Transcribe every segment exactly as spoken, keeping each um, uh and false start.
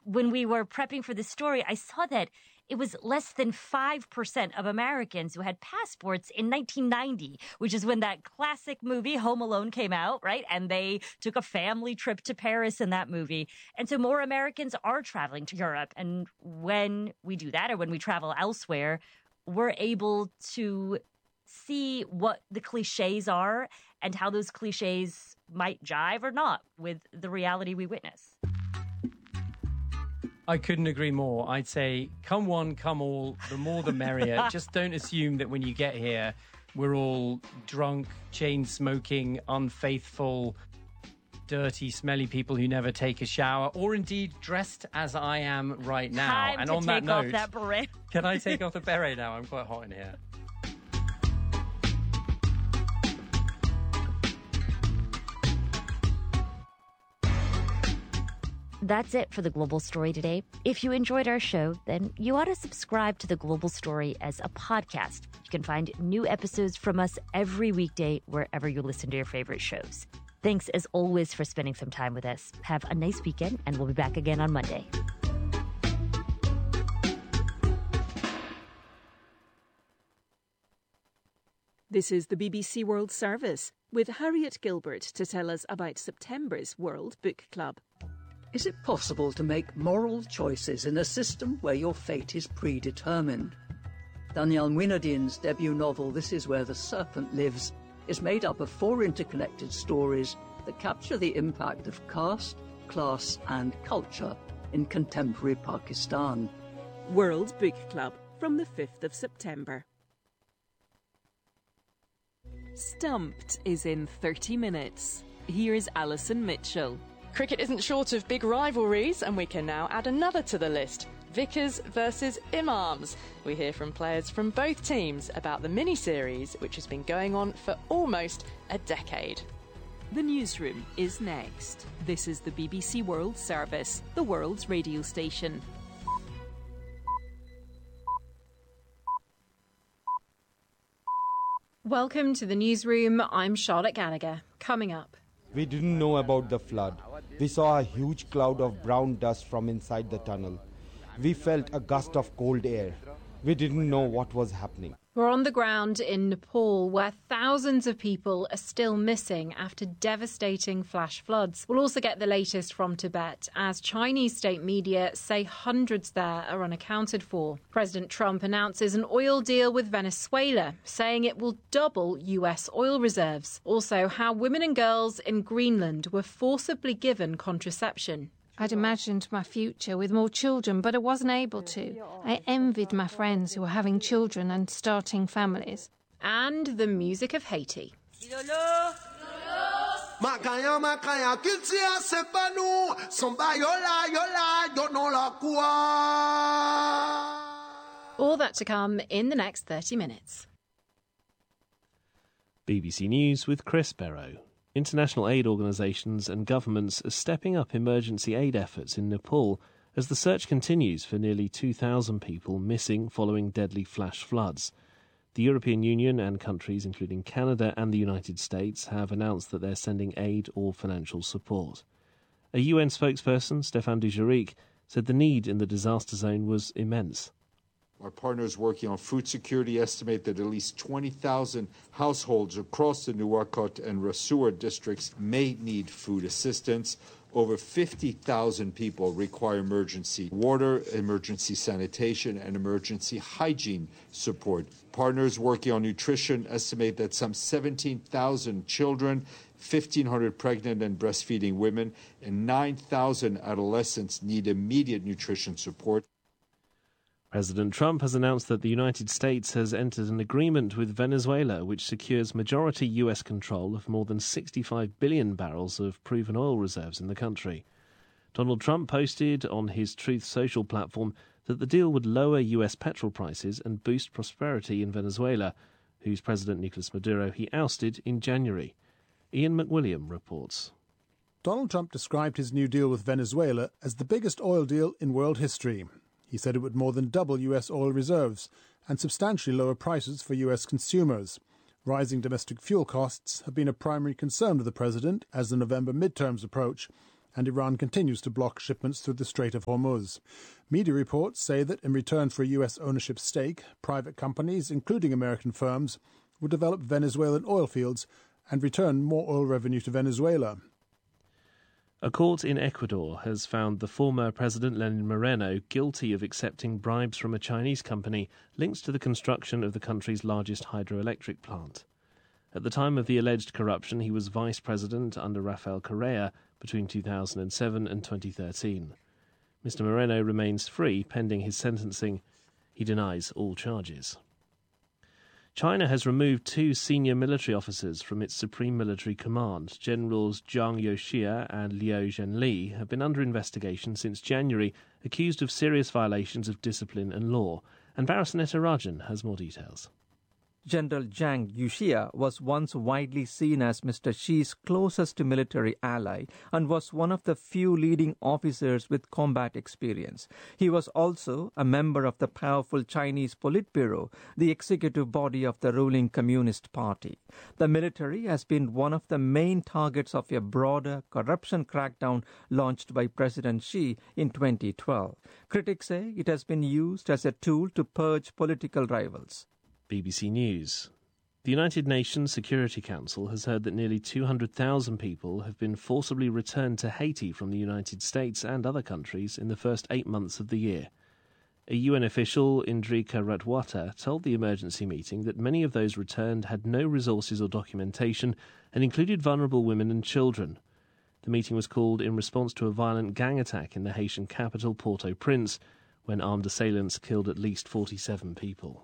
when we were prepping for this story, I saw that it was less than five percent of Americans who had passports in nineteen ninety, which is when that classic movie Home Alone came out, right? And they took a family trip to Paris in that movie. And so more Americans are traveling to Europe. And when we do that, or when we travel elsewhere, we're able to see what the cliches are and how those cliches might jive or not with the reality we witness. I couldn't agree more. I'd say, come one, come all, the more the merrier. Just don't assume that when you get here, we're all drunk, chain-smoking, unfaithful, dirty, smelly people who never take a shower, or indeed dressed as I am right now. Time and to on take that note, off that beret. Can I take off the beret now? I'm quite hot in here. That's it for The Global Story today. If you enjoyed our show, then you ought to subscribe to The Global Story as a podcast. You can find new episodes from us every weekday wherever you listen to your favorite shows. Thanks, as always, for spending some time with us. Have a nice weekend, and we'll be back again on Monday. This is the B B C World Service, with Harriet Gilbert to tell us about September's World Book Club. Is it possible to make moral choices in a system where your fate is predetermined? Danielle Muinadine's debut novel, This Is Where the Serpent Lives, is made up of four interconnected stories that capture the impact of caste, class and culture in contemporary Pakistan. World Book Club, from the fifth of September. Stumped is in thirty minutes. Here's Alison Mitchell. Cricket isn't short of big rivalries, and we can now add another to the list. Vickers versus Imams. We hear from players from both teams about the mini-series, which has been going on for almost a decade. The newsroom is next. This is the B B C World Service, the world's radio station. Welcome to the newsroom. I'm Charlotte Gallagher. Coming up. We didn't know about the flood. We saw a huge cloud of brown dust from inside the tunnel. We felt a gust of cold air. We didn't know what was happening. We're on the ground in Nepal, where thousands of people are still missing after devastating flash floods. We'll also get the latest from Tibet, as Chinese state media say hundreds there are unaccounted for. President Trump announces an oil deal with Venezuela, saying it will double U S oil reserves. Also, how women and girls in Greenland were forcibly given contraception. I'd imagined my future with more children, but I wasn't able to. I envied my friends who were having children and starting families. And the music of Haiti. All that to come in the next thirty minutes. B B C News with Chris Barrow. International aid organisations and governments are stepping up emergency aid efforts in Nepal as the search continues for nearly two thousand people missing following deadly flash floods. The European Union and countries, including Canada and the United States, have announced that they're sending aid or financial support. A U N spokesperson, Stéphane Dujarric, said the need in the disaster zone was immense. Our partners working on food security estimate that at least twenty thousand households across the Nuwakot and Rasur districts may need food assistance. Over fifty thousand people require emergency water, emergency sanitation, and emergency hygiene support. Partners working on nutrition estimate that some seventeen thousand children, fifteen hundred pregnant and breastfeeding women, and nine thousand adolescents need immediate nutrition support. President Trump has announced that the United States has entered an agreement with Venezuela which secures majority U S control of more than sixty-five billion barrels of proven oil reserves in the country. Donald Trump posted on his Truth Social platform that the deal would lower U S petrol prices and boost prosperity in Venezuela, whose President Nicolas Maduro he ousted in January. Ian McWilliam reports. Donald Trump described his new deal with Venezuela as the biggest oil deal in world history. He said it would more than double U S oil reserves and substantially lower prices for U S consumers. Rising domestic fuel costs have been a primary concern of the president as the November midterms approach, and Iran continues to block shipments through the Strait of Hormuz. Media reports say that in return for a U S ownership stake, private companies, including American firms, will develop Venezuelan oil fields and return more oil revenue to Venezuela. A court in Ecuador has found the former President Lenin Moreno guilty of accepting bribes from a Chinese company linked to the construction of the country's largest hydroelectric plant. At the time of the alleged corruption, he was vice president under Rafael Correa between two thousand seven and twenty thirteen. Mister Moreno remains free pending his sentencing. He denies all charges. China has removed two senior military officers from its Supreme Military Command. Generals Zhang Youxia and Liu Zhenli have been under investigation since January, accused of serious violations of discipline and law. And Barasaneta Rajan has more details. General Zhang Youxia was once widely seen as Mister Xi's closest military ally and was one of the few leading officers with combat experience. He was also a member of the powerful Chinese Politburo, the executive body of the ruling Communist Party. The military has been one of the main targets of a broader corruption crackdown launched by President Xi in twenty twelve. Critics say it has been used as a tool to purge political rivals. B B C News. The United Nations Security Council has heard that nearly two hundred thousand people have been forcibly returned to Haiti from the United States and other countries in the first eight months of the year. A U N official, Indrika Ratwata, told the emergency meeting that many of those returned had no resources or documentation and included vulnerable women and children. The meeting was called in response to a violent gang attack in the Haitian capital, Port-au-Prince, when armed assailants killed at least forty-seven people.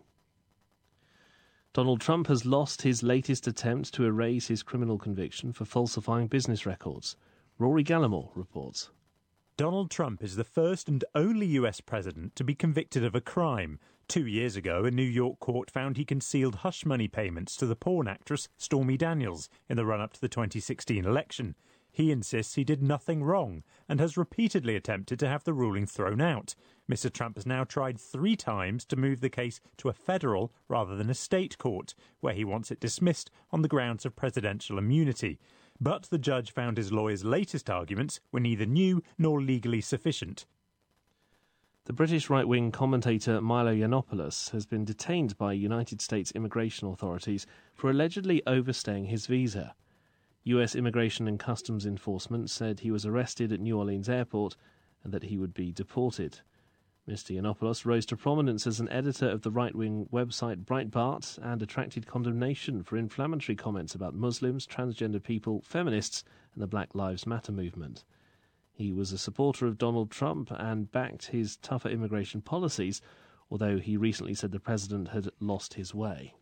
Donald Trump has lost his latest attempt to erase his criminal conviction for falsifying business records. Rory Gallimore reports. Donald Trump is the first and only U S president to be convicted of a crime. Two years ago, a New York court found he concealed hush money payments to the porn actress Stormy Daniels in the run-up to the twenty sixteen election. He insists he did nothing wrong and has repeatedly attempted to have the ruling thrown out. Mister Trump has now tried three times to move the case to a federal rather than a state court, where he wants it dismissed on the grounds of presidential immunity. But the judge found his lawyer's latest arguments were neither new nor legally sufficient. The British right-wing commentator Milo Yiannopoulos has been detained by United States immigration authorities for allegedly overstaying his visa. U S Immigration and Customs Enforcement said he was arrested at New Orleans Airport and that he would be deported. Mister Yiannopoulos rose to prominence as an editor of the right-wing website Breitbart and attracted condemnation for inflammatory comments about Muslims, transgender people, feminists and the Black Lives Matter movement. He was a supporter of Donald Trump and backed his tougher immigration policies, although he recently said the president had lost his way.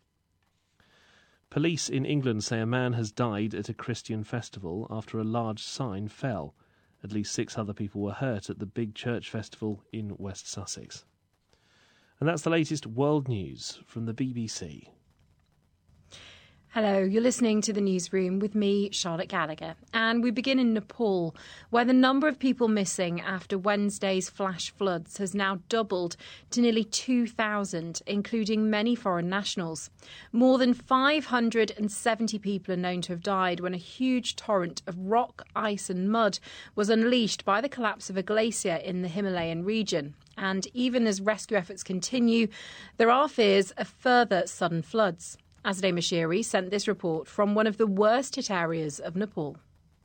Police in England say a man has died at a Christian festival after a large sign fell. At least six other people were hurt at the Big Church Festival in West Sussex. And that's the latest world news from the B B C. Hello, you're listening to the Newsroom with me, Charlotte Gallagher. And we begin in Nepal, where the number of people missing after Wednesday's flash floods has now doubled to nearly two thousand, including many foreign nationals. More than five hundred seventy people are known to have died when a huge torrent of rock, ice and mud was unleashed by the collapse of a glacier in the Himalayan region. And even as rescue efforts continue, there are fears of further sudden floods. Azadeh Mashiri sent this report from one of the worst hit areas of Nepal.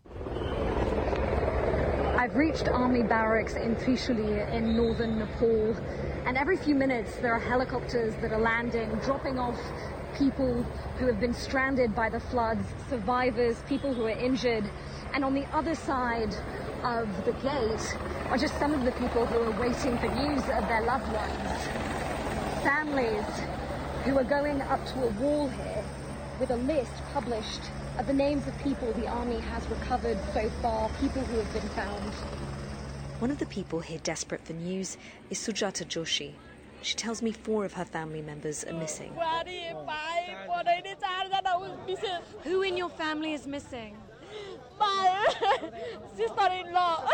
I've reached army barracks in Trishuli in northern Nepal, and every few minutes there are helicopters that are landing, dropping off people who have been stranded by the floods, survivors, people who are injured. And on the other side of the gate are just some of the people who are waiting for news of their loved ones. Families who are going up to a wall here with a list published of the names of people the army has recovered so far, people who have been found. One of the people here desperate for news is Sujata Joshi. She tells me four of her family members are missing. Who in your family is missing? My sister-in-law.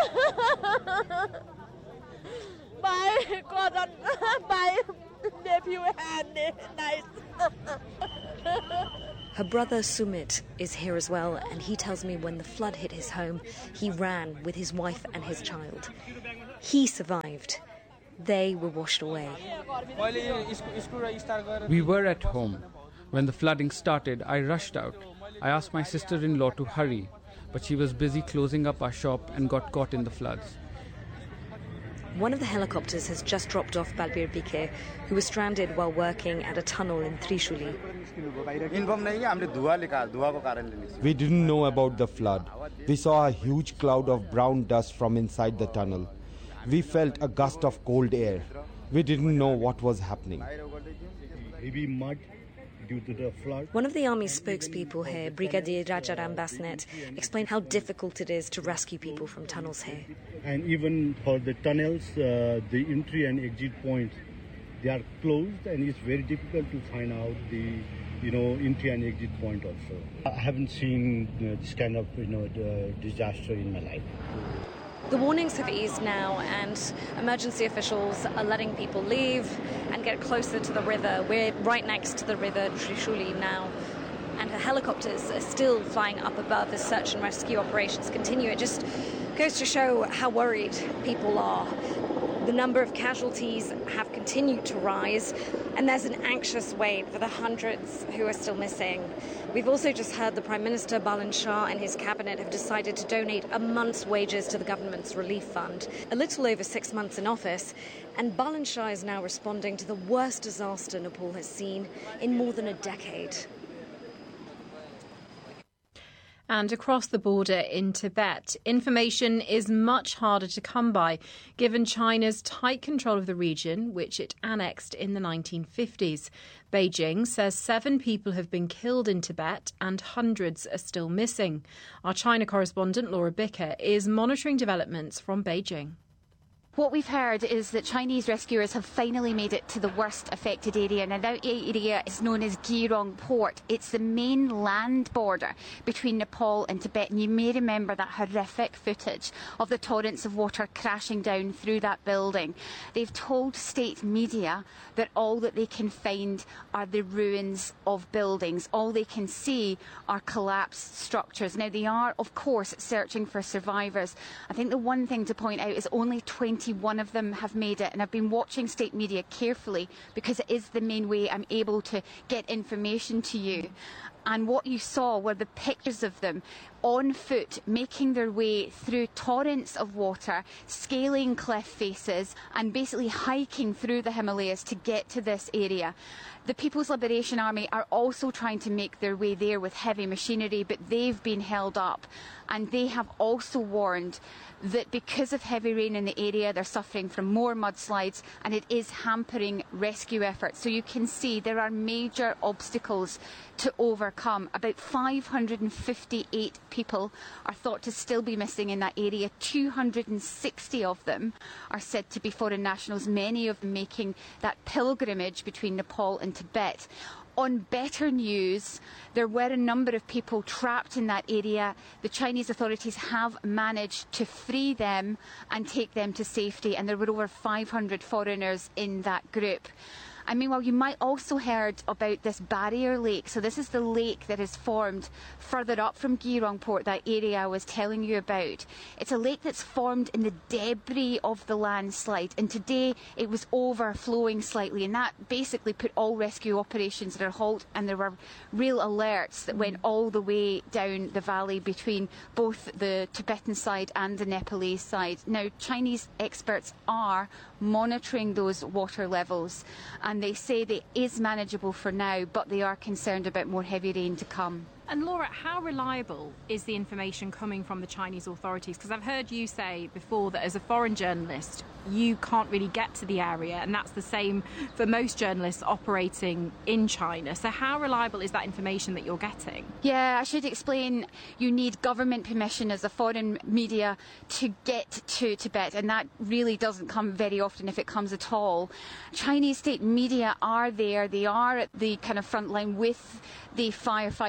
My cousin. My nephew and niece. Her brother Sumit is here as well, and he tells me when the flood hit his home, he ran with his wife and his child. He survived. They were washed away. We were at home. When the flooding started, I rushed out. I asked my sister-in-law to hurry, but she was busy closing up our shop and got caught in the floods. One of the helicopters has just dropped off Balbir Bike, who was stranded while working at a tunnel in Trishuli. We didn't know about the flood. We saw a huge cloud of brown dust from inside the tunnel. We felt a gust of cold air. We didn't know what was happening. Heavy mud due to the flood. One of the army's spokespeople here, Brigadier Rajaram Basnet, explained how difficult it is to rescue people from tunnels here. And even for the tunnels, uh, the entry and exit points, they are closed, and it's very difficult to find out the, you know, entry and exit point also. I haven't seen you know, this kind of, you know, disaster in my life. The warnings have eased now, and emergency officials are letting people leave and get closer to the river. We're right next to the river Trishuli now, and the helicopters are still flying up above as search and rescue operations continue. It just goes to show how worried people are. The number of casualties have continued to rise, and there's an anxious wait for the hundreds who are still missing. We've also just heard the Prime Minister Balan Shah and his cabinet have decided to donate a month's wages to the government's relief fund. A little over six months in office, and Balan Shah is now responding to the worst disaster Nepal has seen in more than a decade. And across the border in Tibet, information is much harder to come by, given China's tight control of the region, which it annexed in the nineteen fifties. Beijing says seven people have been killed in Tibet and hundreds are still missing. Our China correspondent, Laura Bicker, is monitoring developments from Beijing. What we've heard is that Chinese rescuers have finally made it to the worst affected area. Now, that area is known as Girong Port. It's the main land border between Nepal and Tibet. And you may remember that horrific footage of the torrents of water crashing down through that building. They've told state media that all that they can find are the ruins of buildings. All they can see are collapsed structures. Now, they are, of course, searching for survivors. I think the one thing to point out is only twenty One of them have made it, and I've been watching state media carefully because it is the main way I'm able to get information to you. And what you saw were the pictures of them on foot, making their way through torrents of water, scaling cliff faces, and basically hiking through the Himalayas to get to this area. The People's Liberation Army are also trying to make their way there with heavy machinery, but they've been held up. And they have also warned that because of heavy rain in the area, they're suffering from more mudslides, and it is hampering rescue efforts. So you can see there are major obstacles to overcome. About five hundred fifty-eight people are thought to still be missing in that area. two hundred sixty of them are said to be foreign nationals, many of them making that pilgrimage between Nepal and Tibet. On better news, there were a number of people trapped in that area. The Chinese authorities have managed to free them and take them to safety, and there were over five hundred foreigners in that group. And meanwhile, you might also heard about this barrier lake. So this is the lake that is formed further up from Girong Port, that area I was telling you about. It's a lake that's formed in the debris of the landslide. And today it was overflowing slightly. And that basically put all rescue operations at a halt. And there were real alerts that went all the way down the valley between both the Tibetan side and the Nepalese side. Now, Chinese experts are monitoring those water levels, and they say that it is manageable for now, but they are concerned about more heavy rain to come. And Laura, how reliable is the information coming from the Chinese authorities? Because I've heard you say before that as a foreign journalist, you can't really get to the area, and that's the same for most journalists operating in China. So how reliable is that information that you're getting? Yeah, I should explain. You need government permission as a foreign media to get to Tibet, and that really doesn't come very often, if it comes at all. Chinese state media are there. They are at the kind of front line with the firefighters,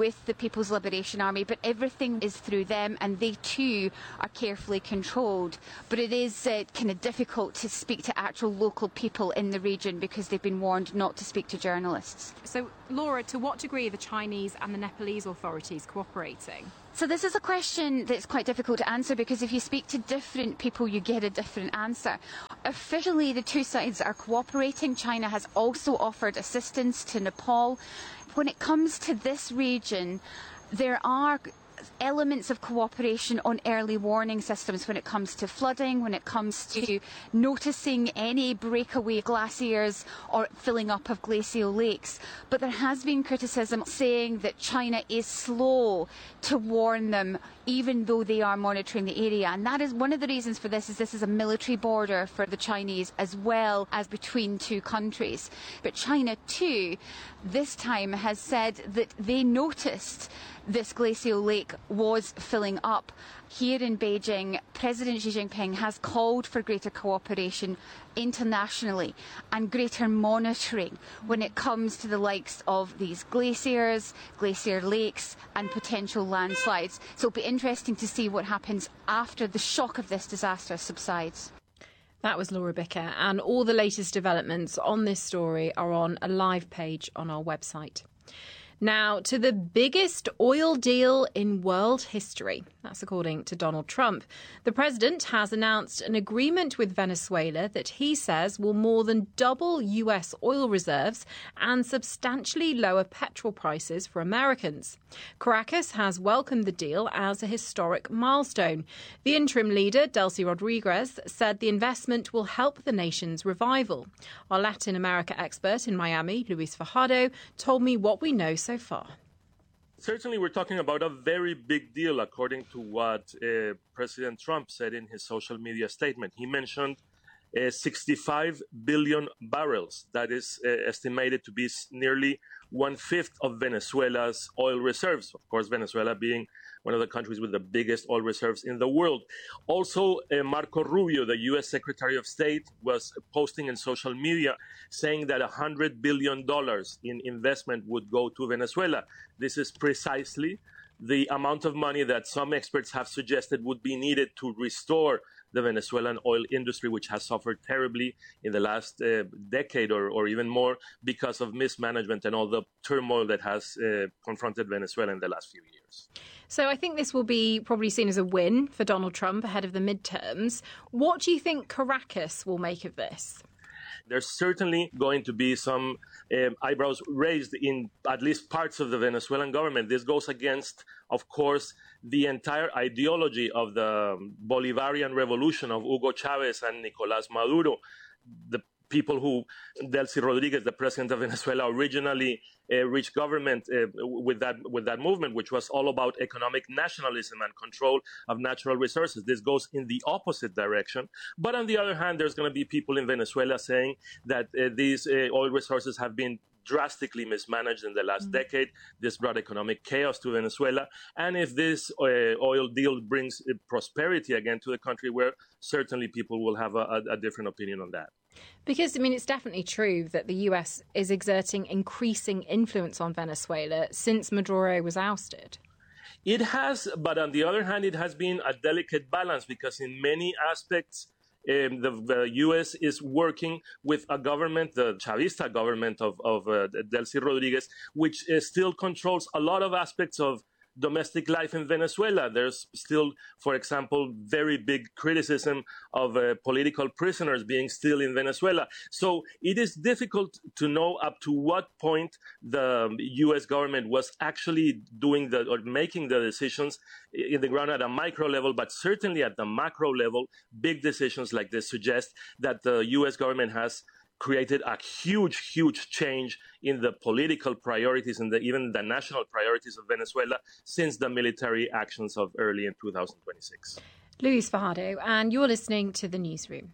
with the People's Liberation Army, but everything is through them, and they too are carefully controlled. But it is uh, kind of difficult to speak to actual local people in the region because they've been warned not to speak to journalists. So, Laura, to what degree are the Chinese and the Nepalese authorities cooperating? So this is a question that's quite difficult to answer because if you speak to different people, you get a different answer. Officially, the two sides are cooperating. China has also offered assistance to Nepal. When it comes to this region, there are elements of cooperation on early warning systems when it comes to flooding, when it comes to noticing any breakaway glaciers or filling up of glacial lakes. But there has been criticism saying that China is slow to warn them, even though they are monitoring the area. And that is one of the reasons for this, is this is a military border for the Chinese as well as between two countries. But China too, this time, has said that they noticed this glacial lake was filling up. Here in Beijing, President Xi Jinping has called for greater cooperation internationally and greater monitoring when it comes to the likes of these glaciers, glacier lakes and potential landslides. So it'll be interesting to see what happens after the shock of this disaster subsides. That was Laura Bicker, and all the latest developments on this story are on a live page on our website. Now, to the biggest oil deal in world history. That's according to Donald Trump. The president has announced an agreement with Venezuela that he says will more than double U S oil reserves and substantially lower petrol prices for Americans. Caracas has welcomed the deal as a historic milestone. The interim leader, Delcy Rodriguez, said the investment will help the nation's revival. Our Latin America expert in Miami, Luis Fajardo, told me what we know so far. Certainly, we're talking about a very big deal, according to what uh, President Trump said in his social media statement. He mentioned uh, sixty-five billion barrels. That is uh, estimated to be nearly one-fifth of Venezuela's oil reserves. Of course, Venezuela being one of the countries with the biggest oil reserves in the world. Also, uh, Marco Rubio, the U S Secretary of State, was posting in social media saying that one hundred billion dollars in investment would go to Venezuela. This is precisely the amount of money that some experts have suggested would be needed to restore the Venezuelan oil industry, which has suffered terribly in the last uh, decade or, or even more because of mismanagement and all the turmoil that has uh, confronted Venezuela in the last few years. So I think this will be probably seen as a win for Donald Trump ahead of the midterms. What do you think Caracas will make of this? There's certainly going to be some uh, eyebrows raised in at least parts of the Venezuelan government. This goes against, of course, the entire ideology of the Bolivarian revolution of Hugo Chavez and Nicolás Maduro. The people who, Delcy Rodriguez, the president of Venezuela, originally uh, reached government uh, with that with that movement, which was all about economic nationalism and control of natural resources. This goes in the opposite direction. But on the other hand, there's going to be people in Venezuela saying that uh, these uh, oil resources have been drastically mismanaged in the last mm-hmm. decade. This brought economic chaos to Venezuela. And if this uh, oil deal brings uh, prosperity again to the country, where certainly people will have a, a, a different opinion on that. Because, I mean, it's definitely true that the U S is exerting increasing influence on Venezuela since Maduro was ousted. It has, but on the other hand, it has been a delicate balance because in many aspects, Um, the, the U S is working with a government, the Chavista government of, of uh, Delcy Rodriguez, which uh, still controls a lot of aspects of domestic life in Venezuela. There's still, for example, very big criticism of uh, political prisoners being still in Venezuela. So it is difficult to know up to what point the U S government was actually doing the or making the decisions in the ground at a micro level, but certainly at the macro level, big decisions like this suggest that the U S government has created a huge, huge change in the political priorities and the, even the national priorities of Venezuela since the military actions of early in two thousand twenty-six. Luis Fajardo, and you're listening to The Newsroom.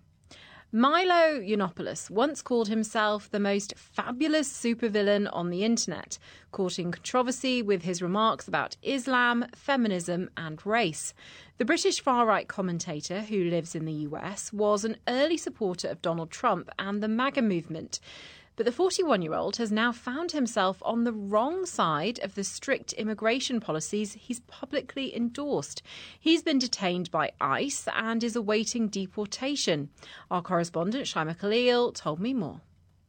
Milo Yiannopoulos once called himself the most fabulous supervillain on the internet, courting controversy with his remarks about Islam, feminism and race. The British far-right commentator, who lives in the U S, was an early supporter of Donald Trump and the MAGA movement. But the forty-one-year-old has now found himself on the wrong side of the strict immigration policies he's publicly endorsed. He's been detained by ICE and is awaiting deportation. Our correspondent, Shaima Khalil, told me more.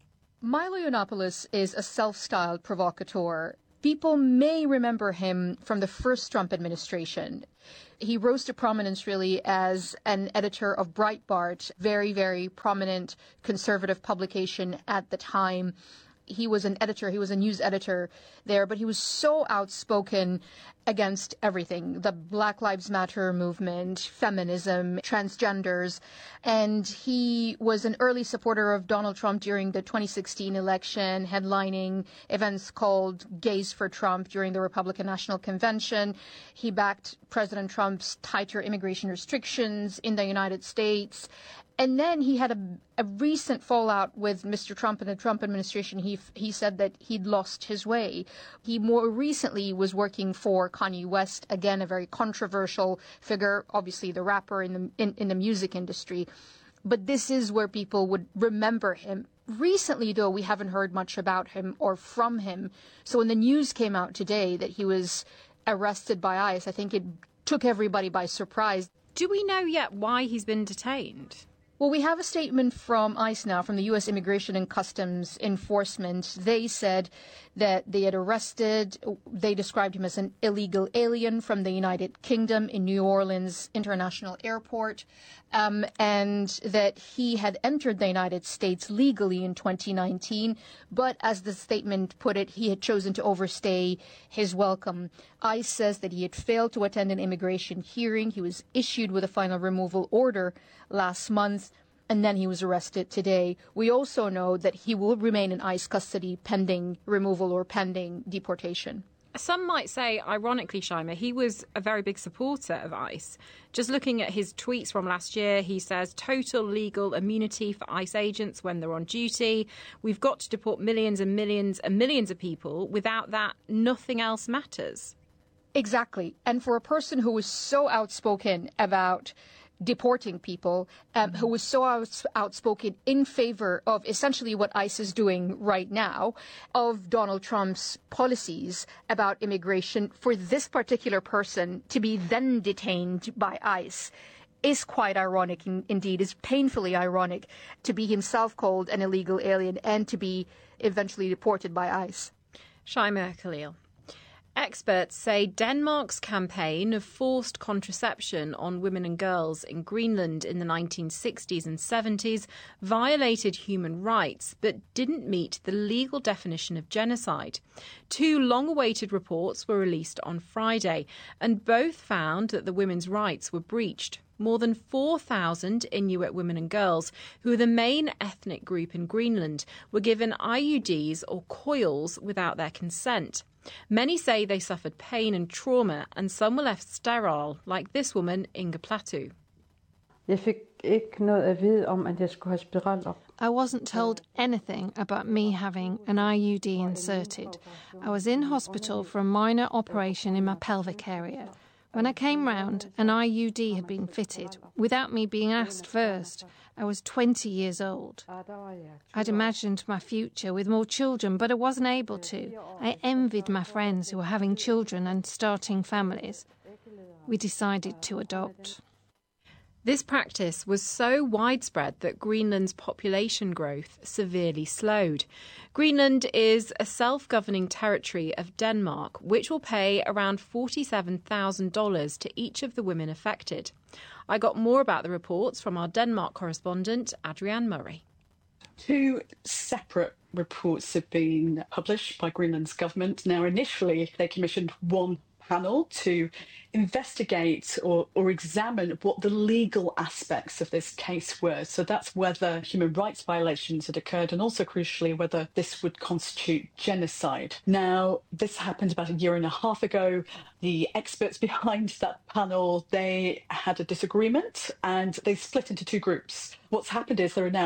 Milo Yiannopoulos is a self-styled provocateur. People may remember him from the first Trump administration. He rose to prominence really as an editor of Breitbart, very, very prominent conservative publication at the time. He was an editor, he was a news editor there, but he was so outspoken against everything, the Black Lives Matter movement, feminism, transgenders, and he was an early supporter of Donald Trump during the twenty sixteen election, headlining events called Gays for Trump during the Republican National Convention. He backed President Trump's tighter immigration restrictions in the United States. And then he had a, a recent fallout with Mister Trump and the Trump administration. He he said that he'd lost his way. He more recently was working for Kanye West, again, a very controversial figure, obviously the rapper in the in, in the music industry. But this is where people would remember him. Recently, though, we haven't heard much about him or from him. So when the news came out today that he was arrested by ICE, I think it took everybody by surprise. Do we know yet why he's been detained? Well, we have a statement from ICE now, from the U S Immigration and Customs Enforcement. They said that they had arrested, they described him as an illegal alien from the United Kingdom in New Orleans International Airport, um, and that he had entered the United States legally in twenty nineteen, but as the statement put it, he had chosen to overstay his welcome. ICE says that he had failed to attend an immigration hearing. He was issued with a final removal order last month, and then he was arrested today. We also know that he will remain in ICE custody pending removal or pending deportation. Some might say, ironically, Shaima, he was a very big supporter of ICE. Just looking at his tweets from last year, he says total legal immunity for ICE agents when they're on duty. We've got to deport millions and millions and millions of people. Without that, nothing else matters. Exactly. And for a person who was so outspoken about deporting people, um, who was so outs- outspoken in favor of essentially what ICE is doing right now, of Donald Trump's policies about immigration, for this particular person to be then detained by ICE is quite ironic in, indeed, is painfully ironic, to be himself called an illegal alien and to be eventually deported by ICE. Shaima Khalil. Experts say Denmark's campaign of forced contraception on women and girls in Greenland in the nineteen sixties and seventies violated human rights but didn't meet the legal definition of genocide. Two long-awaited reports were released on Friday, and both found that the women's rights were breached. More than four thousand Inuit women and girls, who are the main ethnic group in Greenland, were given I U Ds or coils without their consent. Many say they suffered pain and trauma, and some were left sterile, like this woman, Inga Platu. I wasn't told anything about me having an I U D inserted. I was in hospital for a minor operation in my pelvic area. When I came round, an I U D had been fitted, without me being asked first. I was twenty years old. I'd imagined my future with more children, but I wasn't able to. I envied my friends who were having children and starting families. We decided to adopt. This practice was so widespread that Greenland's population growth severely slowed. Greenland is a self-governing territory of Denmark, which will pay around forty-seven thousand dollars to each of the women affected. I got more about the reports from our Denmark correspondent, Adrienne Murray. Two separate reports have been published by Greenland's government. Now, initially, they commissioned one panel to investigate or, or examine what the legal aspects of this case were. So that's whether human rights violations had occurred and also, crucially, whether this would constitute genocide. Now, this happened about a year and a half ago. The experts behind that panel, they had a disagreement and they split into two groups. What's happened is there are now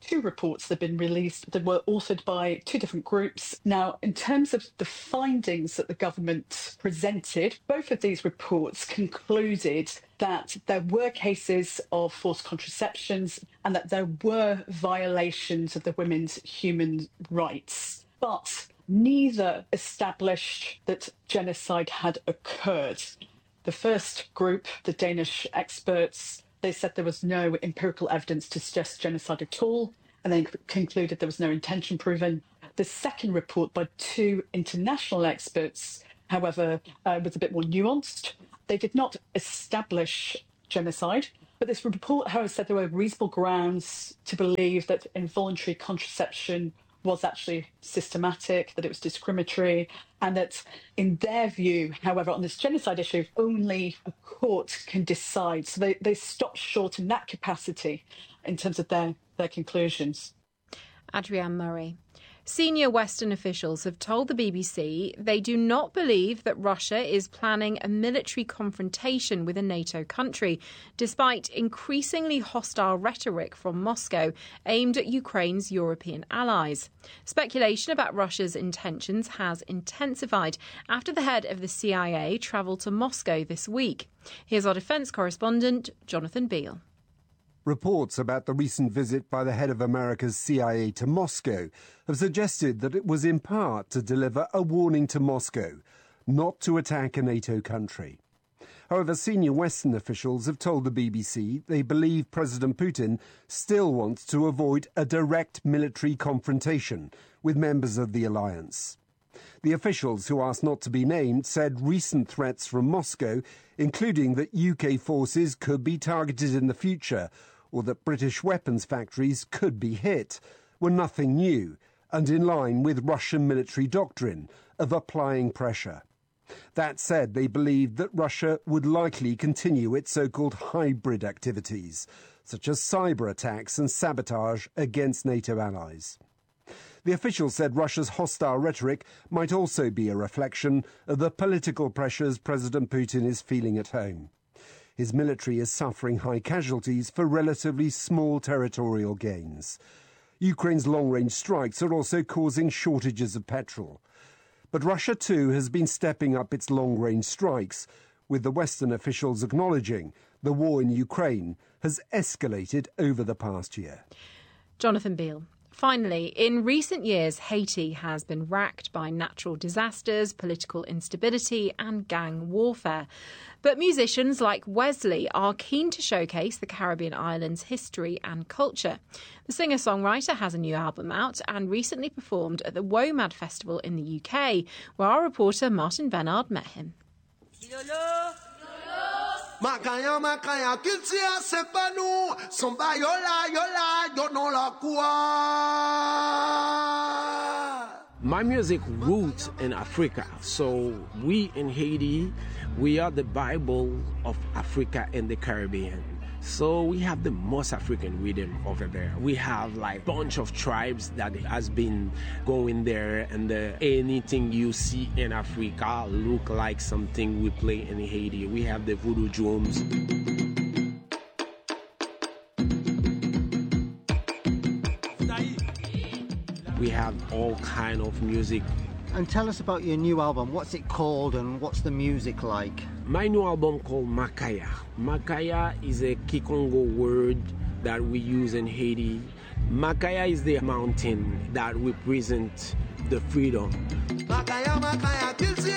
two reports that have been released that were authored by two different groups. Now, in terms of the findings that the government presented, both of these reports concluded that there were cases of forced contraceptions and that there were violations of the women's human rights. But neither established that genocide had occurred. The first group, the Danish experts, they said there was no empirical evidence to suggest genocide at all, and then concluded there was no intention proven. The second report by two international experts, however, uh, was a bit more nuanced. They did not establish genocide, but this report, however, said there were reasonable grounds to believe that involuntary contraception was actually systematic, that it was discriminatory, and that in their view, however, on this genocide issue, only a court can decide. So they, they stopped short in that capacity in terms of their, their conclusions. Adrienne Murray. Senior Western officials have told the B B C they do not believe that Russia is planning a military confrontation with a NATO country, despite increasingly hostile rhetoric from Moscow aimed at Ukraine's European allies. Speculation about Russia's intentions has intensified after the head of the C I A travelled to Moscow this week. Here's our defence correspondent, Jonathan Beale. Reports about the recent visit by the head of America's C I A to Moscow have suggested that it was in part to deliver a warning to Moscow not to attack a NATO country. However, senior Western officials have told the B B C they believe President Putin still wants to avoid a direct military confrontation with members of the alliance. The officials, who asked not to be named, said recent threats from Moscow, including that U K forces could be targeted in the future or that British weapons factories could be hit, were nothing new and in line with Russian military doctrine of applying pressure. That said, they believed that Russia would likely continue its so-called hybrid activities, such as cyber attacks and sabotage against NATO allies. The officials said Russia's hostile rhetoric might also be a reflection of the political pressures President Putin is feeling at home. His military is suffering high casualties for relatively small territorial gains. Ukraine's long-range strikes are also causing shortages of petrol. But Russia, too, has been stepping up its long-range strikes, with the Western officials acknowledging the war in Ukraine has escalated over the past year. Jonathan Beale. Finally, in recent years, Haiti has been racked by natural disasters, political instability and gang warfare. But musicians like Wesley are keen to showcase the Caribbean islands' history and culture. The singer-songwriter has a new album out and recently performed at the WOMAD Festival in the U K, where our reporter Martin Bernard met him. Makaya makaya kiltia sepanu somba yola yola yono la kwa. My music roots in Africa, so we in Haiti, we are the Bible of Africa and the Caribbean. So we have the most African rhythm over there. We have like bunch of tribes that has been going there, and the, anything you see in Africa look like something we play in Haiti. We have the voodoo drums. We have all kind of music. And tell us about your new album. What's it called and what's the music like? My new album called Makaya. Makaya is a Kikongo word that we use in Haiti. Makaya is the mountain that represents the freedom. Makaya, Makaya,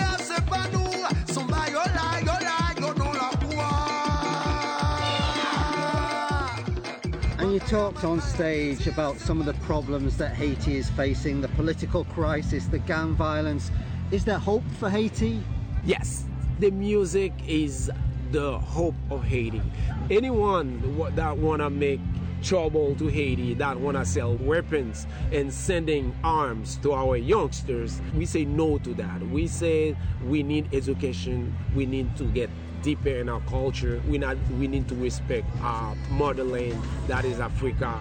and you talked on stage about some of the problems that Haiti is facing, the political crisis, the gang violence. Is there hope for Haiti? Yes. The music is the hope of Haiti. Anyone that want to make trouble to Haiti, that want to sell weapons and sending arms to our youngsters, we say no to that. We say we need education, we need to get deeper in our culture, we, not, we need to respect our motherland, that is Africa.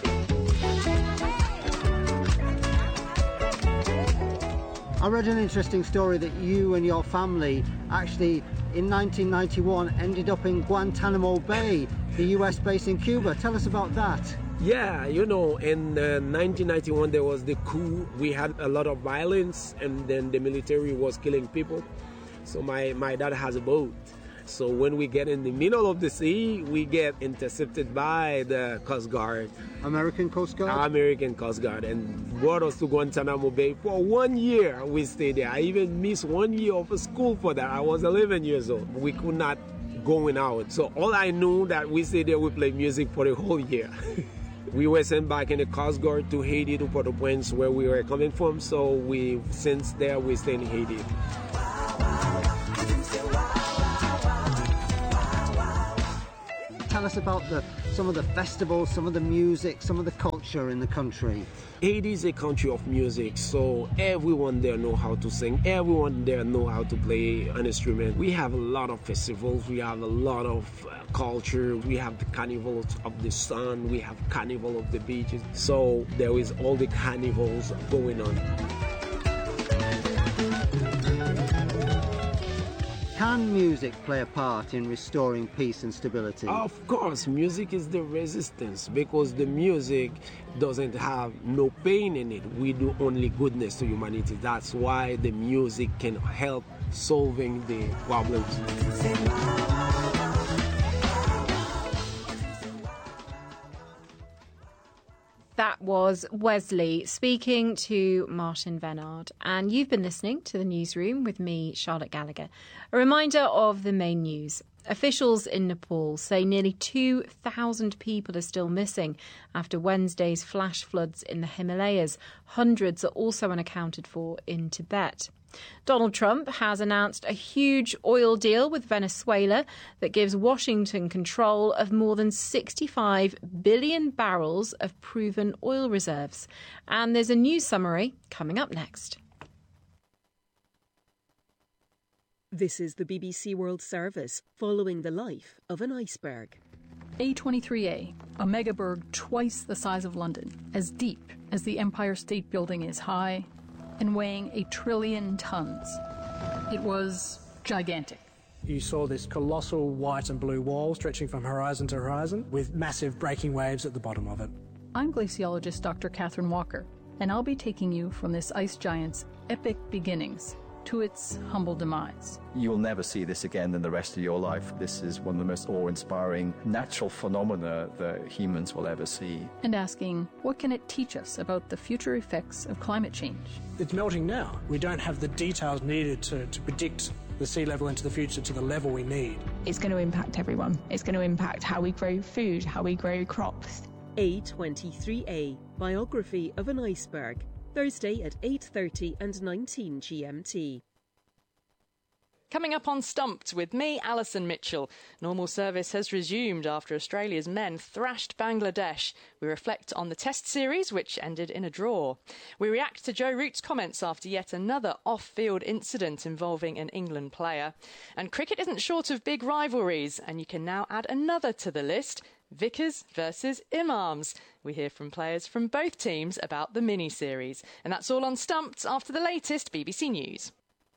I read an interesting story that you and your family actually in nineteen ninety-one ended up in Guantanamo Bay, the U S base in Cuba. Tell us about that. Yeah, you know, in uh, nineteen ninety-one there was the coup. We had a lot of violence, and then the military was killing people. So my, my dad has a boat. So when we get in the middle of the sea, we get intercepted by the Coast Guard. American Coast Guard? American Coast Guard, and brought us to Guantanamo Bay. For one year we stayed there. I even missed one year of school for that. I was eleven years old. We could not go out. So all I knew that we stayed there, we played music for the whole year. We were sent back in the Coast Guard to Haiti, to Port-au-Prince, where we were coming from. So we, since there, we stay in Haiti. Tell us about the, some of the festivals, some of the music, some of the culture in the country. Haiti is a country of music, so everyone there know how to sing. Everyone there know how to play an instrument. We have a lot of festivals. We have a lot of uh, culture. We have the Carnival of the Sun. We have Carnival of the Beaches. So there is all the carnivals going on. Can music play a part in restoring peace and stability? Of course, music is the resistance, because the music doesn't have no pain in it. We do only goodness to humanity. That's why the music can help solving the problems. That was Wesley speaking to Martin Venard. And you've been listening to The Newsroom with me, Charlotte Gallagher. A reminder of the main news. Officials in Nepal say nearly two thousand people are still missing after Wednesday's flash floods in the Himalayas. Hundreds are also unaccounted for in Tibet. Donald Trump has announced a huge oil deal with Venezuela that gives Washington control of more than sixty-five billion barrels of proven oil reserves. And there's a news summary coming up next. This is the B B C World Service, following the life of an iceberg. A twenty-three A, a megaberg twice the size of London, as deep as the Empire State Building is high, and weighing a trillion tons. It was gigantic. You saw this colossal white and blue wall stretching from horizon to horizon with massive breaking waves at the bottom of it. I'm glaciologist Doctor Catherine Walker, and I'll be taking you from this ice giant's epic beginnings to its humble demise. You'll never see this again in the rest of your life. This is one of the most awe-inspiring natural phenomena that humans will ever see. And asking, what can it teach us about the future effects of climate change? It's melting now. We don't have the details needed to, to predict the sea level into the future to the level we need. It's going to impact everyone. It's going to impact how we grow food, how we grow crops. A twenty-three A, Biography of an Iceberg. Thursday at eight thirty and nineteen G M T. Coming up on Stumped with me, Alison Mitchell. Normal service has resumed after Australia's men thrashed Bangladesh. We reflect on the Test series, which ended in a draw. We react to Joe Root's comments after yet another off-field incident involving an England player. And cricket isn't short of big rivalries, and you can now add another to the list: Vickers versus Imams. We hear from players from both teams about the mini-series. And that's all on Stumped after the latest B B C News.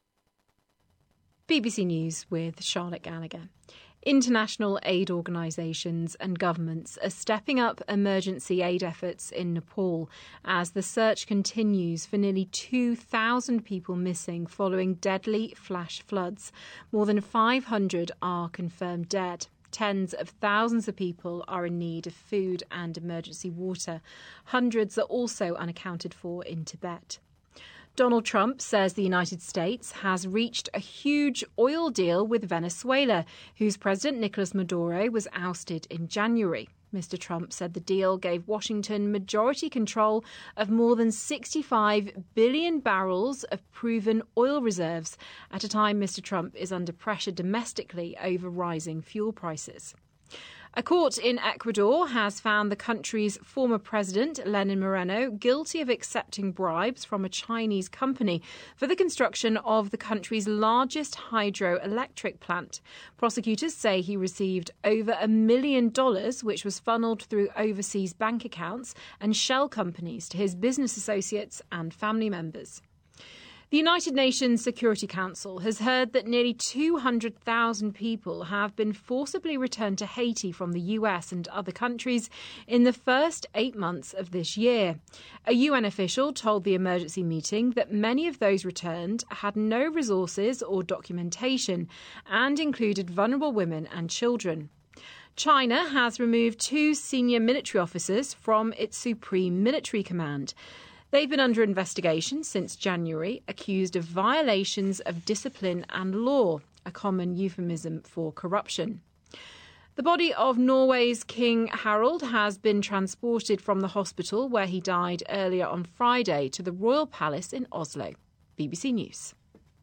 B B C News with Charlotte Gallagher. International aid organisations and governments are stepping up emergency aid efforts in Nepal as the search continues for nearly two thousand people missing following deadly flash floods. More than five hundred are confirmed dead. Tens of thousands of people are in need of food and emergency water. Hundreds are also unaccounted for in Tibet. Donald Trump says the United States has reached a huge oil deal with Venezuela, whose President Nicolas Maduro was ousted in January. Mister Trump said the deal gave Washington majority control of more than sixty-five billion barrels of proven oil reserves at a time Mister Trump is under pressure domestically over rising fuel prices. A court in Ecuador has found the country's former president, Lenin Moreno, guilty of accepting bribes from a Chinese company for the construction of the country's largest hydroelectric plant. Prosecutors say he received over a million dollars, which was funneled through overseas bank accounts and shell companies to his business associates and family members. The United Nations Security Council has heard that nearly two hundred thousand people have been forcibly returned to Haiti from the U S and other countries in the first eight months of this year. A U N official told the emergency meeting that many of those returned had no resources or documentation and included vulnerable women and children. China has removed two senior military officers from its Supreme Military Command. They've been under investigation since January, accused of violations of discipline and law, a common euphemism for corruption. The body of Norway's King Harald has been transported from the hospital where he died earlier on Friday to the Royal Palace in Oslo. B B C News.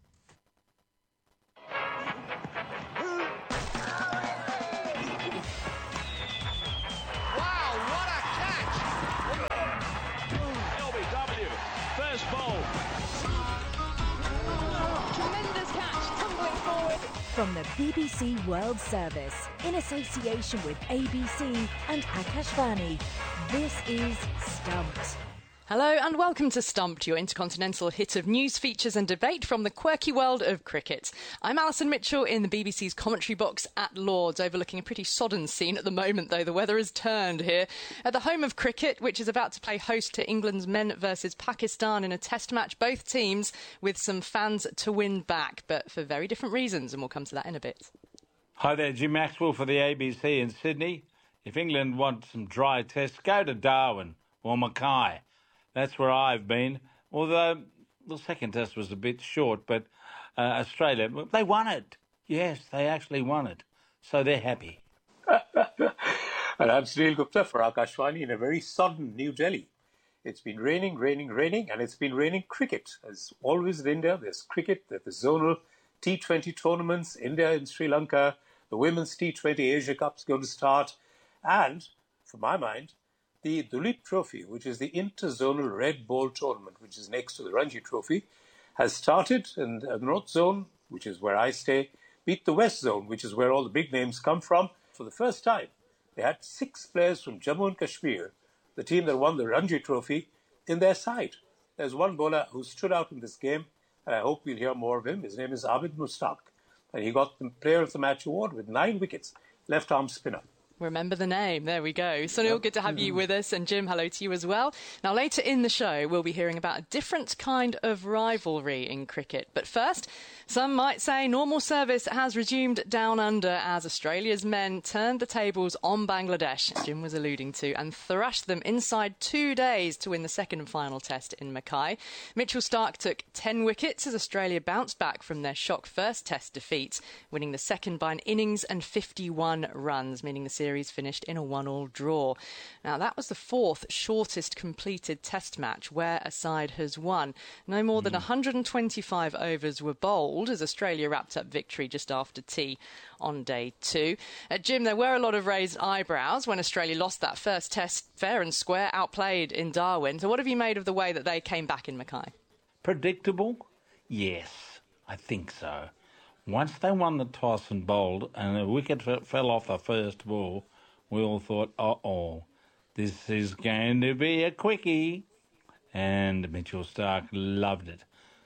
From the B B C World Service, in association with A B C and Akashvani, this is Stumped. Hello and welcome to Stumped, your intercontinental hit of news, features and debate from the quirky world of cricket. I'm Alison Mitchell in the B B C's commentary box at Lord's, overlooking a pretty sodden scene at the moment, though. The weather has turned here at the home of cricket, which is about to play host to England's men versus Pakistan in a test match, both teams with some fans to win back, but for very different reasons, and we'll come to that in a bit. Hi there, Jim Maxwell for the A B C in Sydney. If England want some dry tests, go to Darwin or Mackay. That's where I've been, although the second test was a bit short, but uh, Australia, they won it. Yes, they actually won it. So they're happy. And I'm Sunil Gupta for Akashvani in a very sodden New Delhi. It's been raining, raining, raining, and it's been raining cricket. As always in India, there's cricket, there's the zonal T twenty tournaments, India and Sri Lanka, the Women's T twenty Asia Cup's going to start, and, for my mind, the Duleep Trophy, which is the interzonal red ball tournament, which is next to the Ranji Trophy, has started, and the North Zone, which is where I stay, beat the West Zone, which is where all the big names come from. For the first time, they had six players from Jammu and Kashmir, the team that won the Ranji Trophy, in their side. There's one bowler who stood out in this game, and I hope we'll hear more of him. His name is Abid Mustaq, and he got the Player of the Match award with nine wickets, left-arm spinner. Remember the name. There we go. Sunil, good to have you with us. And Jim, hello to you as well. Now, later in the show, we'll be hearing about a different kind of rivalry in cricket. But first, some might say normal service has resumed down under as Australia's men turned the tables on Bangladesh, Jim was alluding to, and thrashed them inside two days to win the second and final test in Mackay. Mitchell Starc took ten wickets as Australia bounced back from their shock first test defeat, winning the second by an innings and fifty-one runs, meaning the series finished in a one-all draw. Now, that was the fourth shortest completed test match where a side has won. No more than one hundred twenty-five overs were bowled as Australia wrapped up victory just after tea on day two. Uh, Jim, there were a lot of raised eyebrows when Australia lost that first test fair and square, outplayed in Darwin. So what have you made of the way that they came back in Mackay? Predictable? Yes, I think so. Once they won the toss and bowled and a wicket f- fell off the first ball, we all thought, uh-oh, this is going to be a quickie. And Mitchell Starc loved it.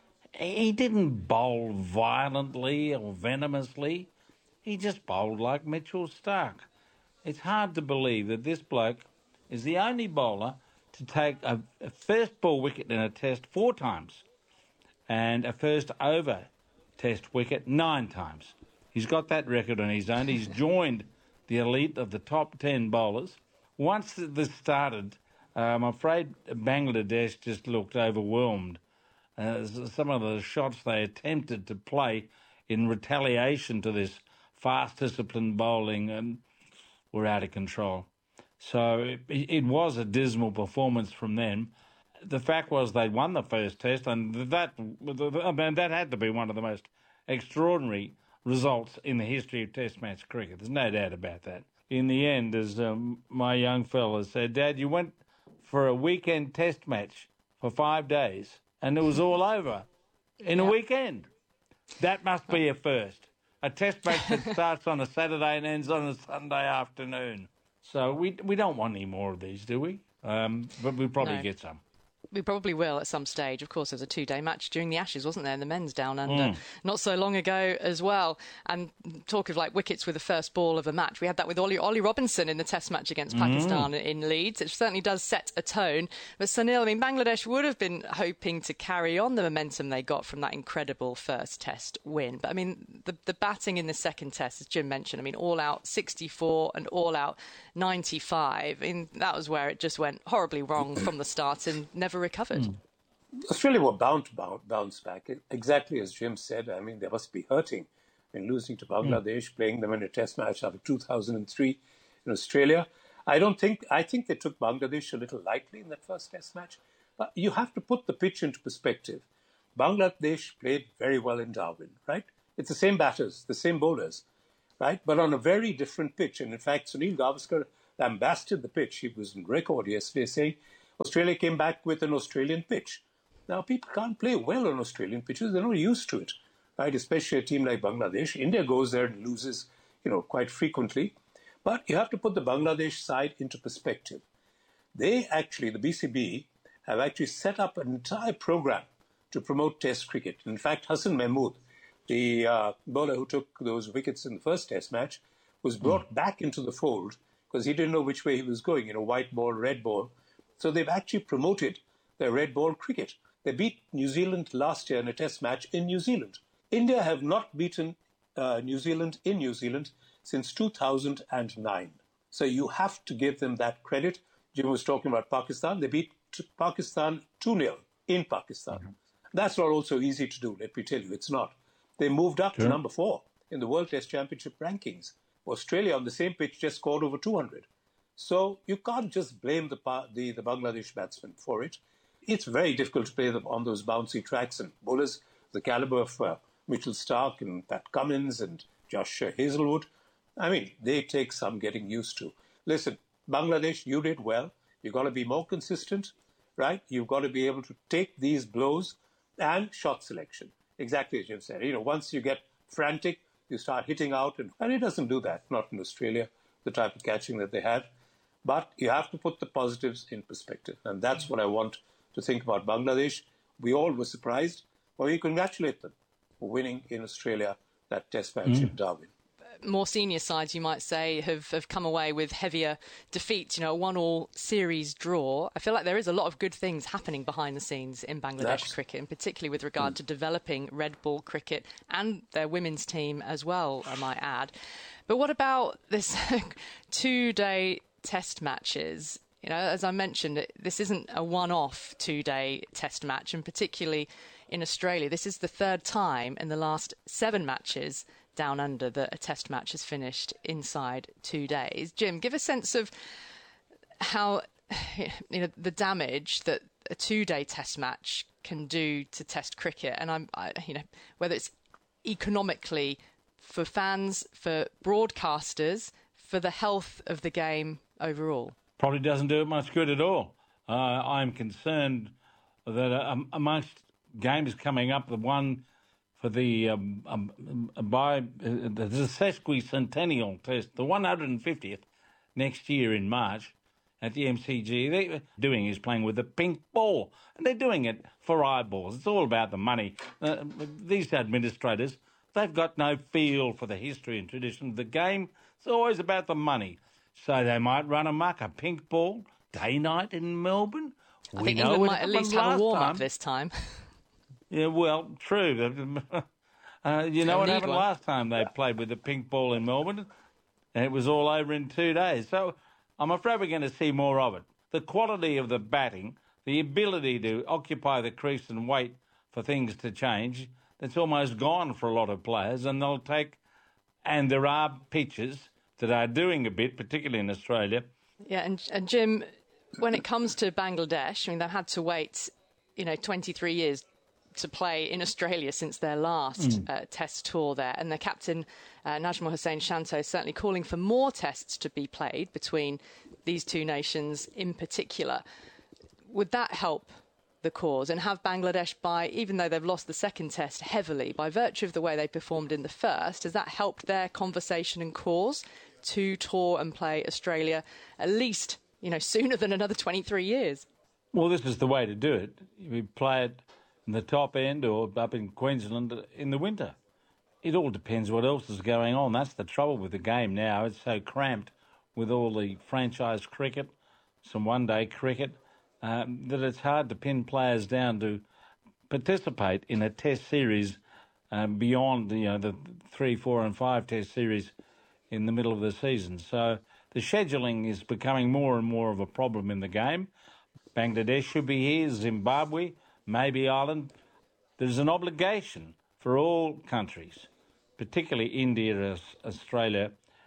He didn't bowl violently or venomously. He just bowled like Mitchell Starc. It's hard to believe that this bloke is the only bowler to take a, a first ball wicket in a test four times and a first over test wicket nine times. He's got that record on his own. He's joined the elite of the top ten bowlers. Once this started, uh, I'm afraid Bangladesh just looked overwhelmed. Uh, some of the shots they attempted to play in retaliation to this fast, disciplined bowling um, were out of control. So it, it was a dismal performance from them. The fact was they won the first test, and that I mean, that had to be one of the most extraordinary results in the history of Test match cricket. There's no doubt about that. In the end, as um, my young fella said, Dad, you went for a weekend Test match for five days, and it was all over in yep. a weekend. That must be a first. A Test match that starts on a Saturday and ends on a Sunday afternoon. So we we don't want any more of these, do we? Um, but we'll probably no. get some. We probably will at some stage. Of course, there was a two-day match during the Ashes, wasn't there, in the men's down under, Mm. not so long ago as well. And talk of like wickets with the first ball of a match, we had that with Ollie, Ollie Robinson in the Test match against Mm. Pakistan in Leeds. It certainly does set a tone. But Sunil, I mean, Bangladesh would have been hoping to carry on the momentum they got from that incredible first Test win. But I mean, the, the batting in the second Test, as Jim mentioned, I mean, all out sixty-four and all out ninety-five. I mean, that was where it just went horribly wrong from the start and never recovered. Mm. Australia were bound to bounce back, exactly as Jim said. I mean, they must be hurting. I mean, losing to Bangladesh, mm. playing them in a Test match after two thousand three in Australia. I don't think, I think they took Bangladesh a little lightly in that first Test match. But you have to put the pitch into perspective. Bangladesh played very well in Darwin, right? It's the same batters, the same bowlers, right? But on a very different pitch. And in fact, Sunil Gavaskar lambasted the pitch. He was on record yesterday saying Australia came back with an Australian pitch. Now, people can't play well on Australian pitches. They're not used to it, right? Especially a team like Bangladesh. India goes there and loses, you know, quite frequently. But you have to put the Bangladesh side into perspective. They actually, the B C B, have actually set up an entire program to promote Test cricket. In fact, Hassan Mahmood, the uh, bowler who took those wickets in the first Test match, was brought mm. back into the fold because he didn't know which way he was going, you know, white ball, red ball. So they've actually promoted their red ball cricket. They beat New Zealand last year in a Test match in New Zealand. India have not beaten uh, New Zealand in New Zealand since two thousand nine. So you have to give them that credit. Jim was talking about Pakistan. They beat Pakistan two nil in Pakistan. Mm-hmm. That's not also easy to do, let me tell you. It's not. They moved up sure. to number four in the World Test Championship rankings. Australia on the same pitch just scored over two hundred. So you can't just blame the, the, the Bangladesh batsmen for it. It's very difficult to play them on those bouncy tracks, and bowlers the caliber of uh, Mitchell Starc and Pat Cummins and Josh uh, Hazlewood, I mean, they take some getting used to. Listen, Bangladesh, you did well. You've got to be more consistent, right? You've got to be able to take these blows and shot selection. Exactly as Jim said. You know, once you get frantic, you start hitting out, and, and it doesn't do that, not in Australia, the type of catching that they had. But you have to put the positives in perspective, and that's what I want to think about Bangladesh. We all were surprised. Well, we congratulate them for winning in Australia that Test match mm. in Darwin. More senior sides, you might say, have, have come away with heavier defeats, you know, a one-all series draw. I feel like there is a lot of good things happening behind the scenes in Bangladesh That's... cricket, and particularly with regard mm. to developing red ball cricket and their women's team as well, I might add. But what about this two-day Test matches? You know, as I mentioned, this isn't a one-off two-day Test match, and particularly in Australia, this is the third time in the last seven matches down under that a Test match has finished inside two days. Jim, give a sense of how, you know, the damage that a two-day Test match can do to Test cricket, and I'm, I, you know, whether it's economically for fans, for broadcasters, for the health of the game overall. Probably doesn't do it much good at all. Uh, I'm concerned that uh, amongst games coming up, the one for the um, um, by uh, the sesquicentennial test, the one hundred fiftieth next year in March at the M C G, they're doing is playing with a pink ball, and they're doing it for eyeballs. It's all about the money. Uh, these administrators, they've got no feel for the history and tradition of the game. It's always about the money. So they might run amok, a pink ball, day-night in Melbourne. I we think know England might at least have a warm-up time. this time. Yeah, well, true. uh, you know what happened one. last time they played with the pink ball in Melbourne? And it was all over in two days. So I'm afraid we're going to see more of it. The quality of the batting, the ability to occupy the crease and wait for things to change, that's almost gone for a lot of players, and they'll take... And there are pitches that are doing a bit, particularly in Australia. Yeah, and, and Jim, when it comes to Bangladesh, I mean, they've had to wait, you know, twenty-three years to play in Australia since their last mm. uh, test tour there. And their captain, uh, Najmul Hossain Shanto, is certainly calling for more tests to be played between these two nations in particular. Would that help the cause and have Bangladesh, by, even though they've lost the second test heavily, by virtue of the way they performed in the first, has that helped their conversation and cause to tour and play Australia at least, you know, sooner than another twenty-three years? Well, this is the way to do it. We play it in the top end or up in Queensland in the winter. It all depends what else is going on. That's the trouble with the game now. It's so cramped with all the franchise cricket, some one-day cricket, um, that it's hard to pin players down to participate in a test series um, beyond you know the three, four and five test series in the middle of the season. So the scheduling is becoming more and more of a problem in the game. Bangladesh should be here, Zimbabwe, maybe Ireland. There's an obligation for all countries, particularly India, Australia